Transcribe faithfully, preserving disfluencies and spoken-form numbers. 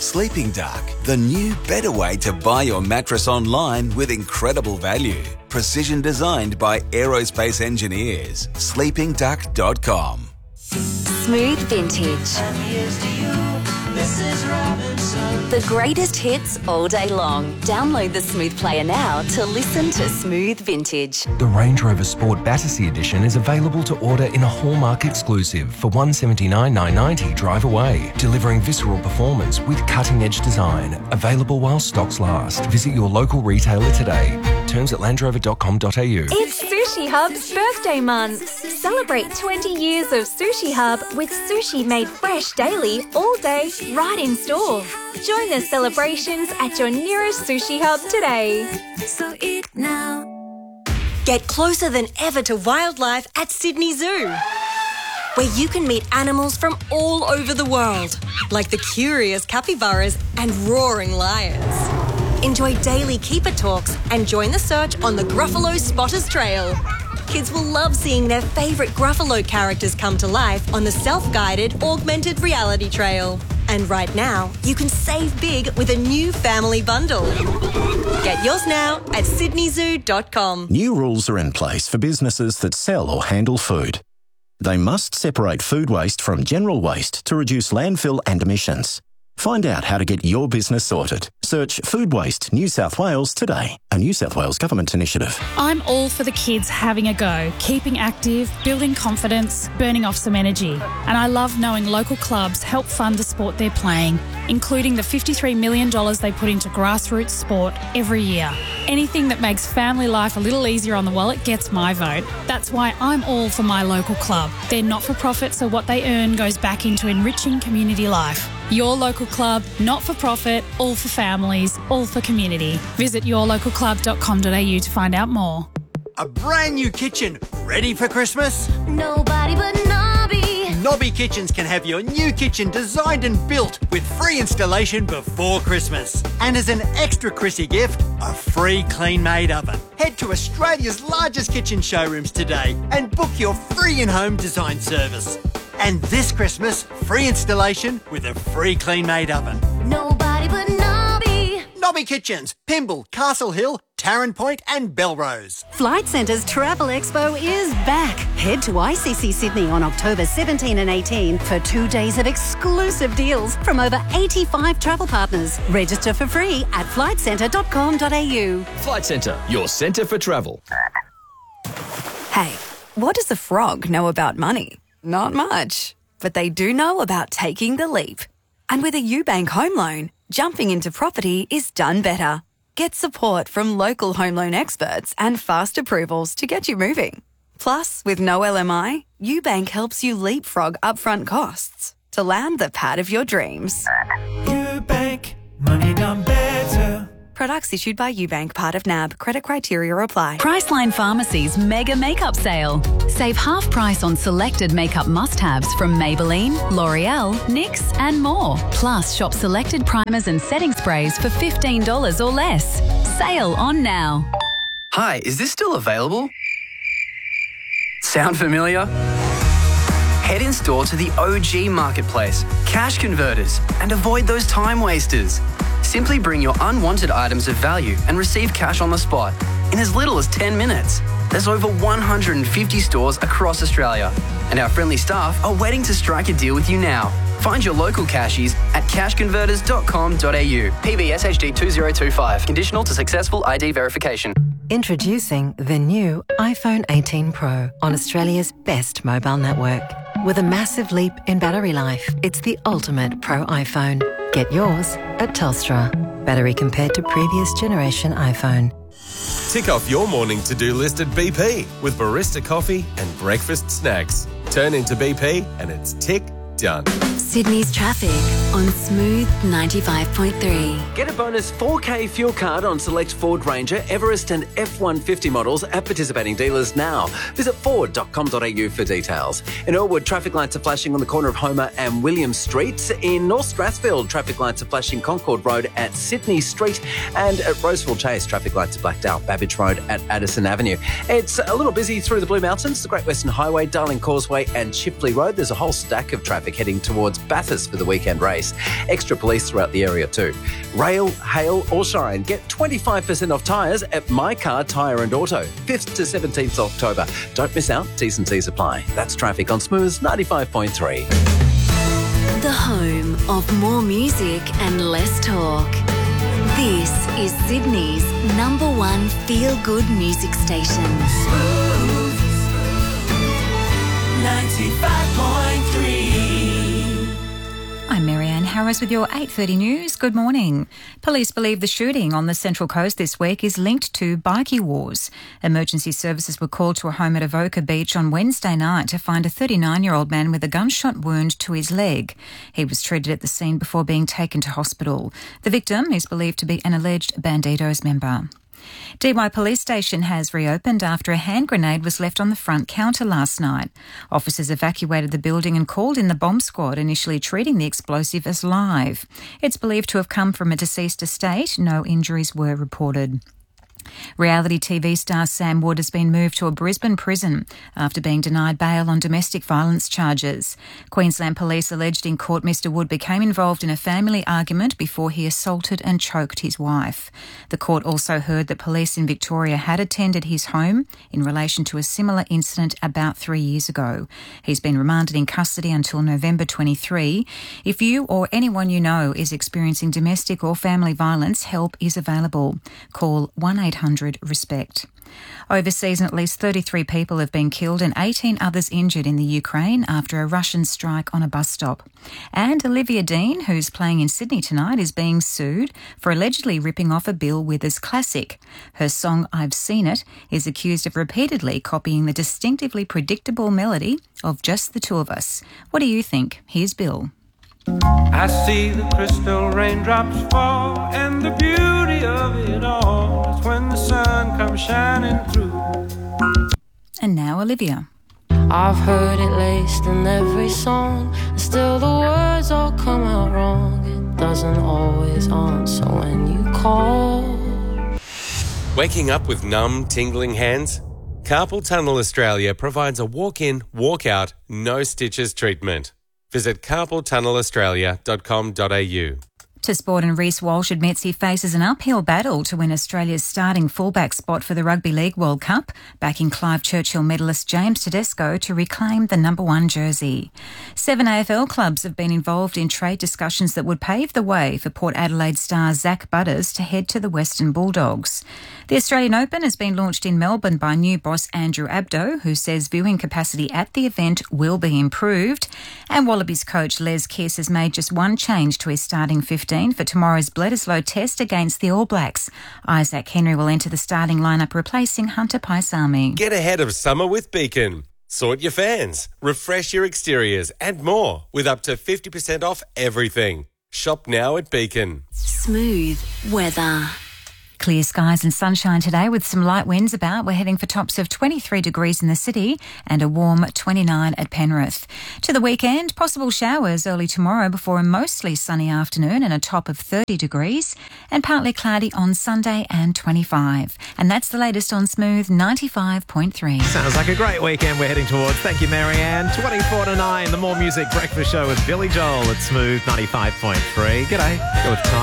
Sleeping Duck, the new better way to buy your mattress online with incredible value. Precision designed by aerospace engineers. sleeping duck dot com. Smooth Vintage. This is Robinson. The greatest hits all day long. Download the Smooth Player now to listen to Smooth Vintage. The Range Rover Sport Battersea Edition is available to order in a Hallmark exclusive for one hundred seventy-nine thousand nine hundred ninety drive away, delivering visceral performance with cutting-edge design. Available while stocks last. Visit your local retailer today. Terms at land rover dot com dot a u. It's Sushi Hub's birthday month. Celebrate twenty years of Sushi Hub with sushi made fresh daily, all day, right in store. Join the celebrations at your nearest Sushi Hub today. So eat now. Get closer than ever to wildlife at Sydney Zoo, where you can meet animals from all over the world, like the curious capybaras and roaring lions. Enjoy daily keeper talks and join the search on the Gruffalo Spotters Trail. Kids will love seeing their favourite Gruffalo characters come to life on the self-guided augmented reality trail. And right now, you can save big with a new family bundle. Get yours now at sydney zoo dot com. New rules are in place for businesses that sell or handle food. They must separate food waste from general waste to reduce landfill and emissions. Find out how to get your business sorted. Search Food Waste New South Wales today, a New South Wales government initiative. I'm all for the kids having a go, keeping active, building confidence, burning off some energy. And I love knowing local clubs help fund the sport they're playing, including the fifty-three million dollars they put into grassroots sport every year. Anything that makes family life a little easier on the wallet gets my vote. That's why I'm all for my local club. They're not-for-profit, so what they earn goes back into enriching community life. Your local club, not for profit, all for families, all for community. Visit your local club dot com dot a u to find out more. A brand new kitchen, ready for Christmas? Nobody but Nobby. Nobby Kitchens can have your new kitchen designed and built with free installation before Christmas. And as an extra Chrissy gift, a free clean-made oven. Head to Australia's largest kitchen showrooms today and book your free in-home design service. And this Christmas, free installation with a free clean-made oven. Nobody but Nobby. Nobby Kitchens, Pymble, Castle Hill, Tarrant Point and Belrose. Flight Centre's Travel Expo is back. Head to I C C Sydney on October seventeenth and eighteenth for two days of exclusive deals from over eighty-five travel partners. Register for free at flight centre dot com dot a u. Flight Centre, your centre for travel. Hey, what does a frog know about money? Not much, but they do know about taking the leap. And with a UBank home loan, jumping into property is done better. Get support from local home loan experts and fast approvals to get you moving. Plus, with no L M I, UBank helps you leapfrog upfront costs to land the pad of your dreams. UBank, money done better. Products issued by UBank, part of N A B. Credit criteria apply. Priceline Pharmacy's Mega Makeup Sale. Save half price on selected makeup must-haves from Maybelline, L'Oreal, N Y X and more. Plus, shop selected primers and setting sprays for fifteen dollars or less. Sale on now. Hi, is this still available? Sound familiar? Head in store to the O G Marketplace, Cash Converters, and avoid those time wasters. Simply bring your unwanted items of value and receive cash on the spot in as little as ten minutes. There's over one hundred fifty stores across Australia, and our friendly staff are waiting to strike a deal with you now. Find your local cashies at cash converters dot com dot a u. P B S H D two zero two five. Conditional to successful I D verification. Introducing the new iPhone eighteen Pro on Australia's best mobile network. With a massive leap in battery life, it's the ultimate Pro iPhone. Get yours at Telstra. Battery compared to previous generation iPhone. Tick off your morning to-do list at B P with barista coffee and breakfast snacks. Turn into B P and it's tick done. Sydney's traffic on Smooth ninety-five point three. Get a bonus four K fuel card on select Ford Ranger, Everest and F one fifty models at participating dealers now. Visit ford dot com dot a u for details. In Elwood, traffic lights are flashing on the corner of Homer and William Streets. In North Strathfield, traffic lights are flashing Concord Road at Sydney Street. And at Roseville Chase, traffic lights are blacked out Babbage Road at Addison Avenue. It's a little busy through the Blue Mountains, the Great Western Highway, Darling Causeway and Chifley Road. There's a whole stack of traffic heading towards Bathurst for the weekend race. race. Extra police throughout the area too. Rail, hail or shine, get twenty-five percent off tyres at My Car Tyre and Auto. fifth to seventeenth October. Don't miss out. T's and C's apply. That's traffic on Smooth ninety-five point three. The home of more music and less talk. This is Sydney's number one feel-good music station. ninety-five point three. I'm Marianne Harris with your eight thirty news. Good morning. Police believe the shooting on the Central Coast this week is linked to bikie wars. Emergency services were called to a home at Avoca Beach on Wednesday night to find a thirty-nine-year-old man with a gunshot wound to his leg. He was treated at the scene before being taken to hospital. The victim is believed to be an alleged Bandidos member. Dee Why Police Station has reopened after a hand grenade was left on the front counter last night. Officers evacuated the building and called in the bomb squad, initially treating the explosive as live. It's believed to have come from a deceased estate. No injuries were reported. Reality T V star Sam Wood has been moved to a Brisbane prison after being denied bail on domestic violence charges. Queensland Police alleged in court Mister Wood became involved in a family argument before he assaulted and choked his wife. The court also heard that police in Victoria had attended his home in relation to a similar incident about three years ago. He's been remanded in custody until November twenty-third. If you or anyone you know is experiencing domestic or family violence, help is available. Call one eight hundred RESPECT. Overseas, at least thirty-three people have been killed and eighteen others injured in the Ukraine after a Russian strike on a bus stop. And Olivia Dean, who's playing in Sydney tonight, is being sued for allegedly ripping off a Bill Withers classic. Her song I've Seen It is accused of repeatedly copying the distinctively predictable melody of Just the Two of Us. What do you think? Here's Bill. I see the crystal raindrops fall, and the beauty of it all is when the sun comes shining through. And now Olivia. I've heard it laced in every song, and still the words all come out wrong. It doesn't always answer when you call. Waking up with numb, tingling hands? Carpal Tunnel Australia provides a walk-in, walk-out, no stitches treatment. Visit carpal tunnel australia dot com dot a u. To sport, and Reece Walsh admits he faces an uphill battle to win Australia's starting fullback spot for the Rugby League World Cup, backing Clive Churchill medalist James Tedesco to reclaim the number one jersey. Seven A F L clubs have been involved in trade discussions that would pave the way for Port Adelaide star Zach Butters to head to the Western Bulldogs. The Australian Open has been launched in Melbourne by new boss Andrew Abdo, who says viewing capacity at the event will be improved. And Wallabies coach Les Kiss has made just one change to his starting fifteen for tomorrow's Bledisloe test against the All Blacks. Isaac Henry will enter the starting lineup, replacing Hunter Paisami. Get ahead of summer with Beacon. Sort your fans, refresh your exteriors and more with up to fifty percent off everything. Shop now at Beacon. Smooth weather. Clear skies and sunshine today with some light winds about. We're heading for tops of twenty-three degrees in the city and a warm twenty-nine at Penrith. To the weekend, possible showers early tomorrow before a mostly sunny afternoon and a top of thirty degrees, and partly cloudy on Sunday and twenty-five. And that's the latest on Smooth ninety-five point three. Sounds like a great weekend we're heading towards. Thank you, Marianne. twenty-four to nine, the More Music Breakfast Show with Billy Joel at Smooth ninety-five point three. G'day. Go with time.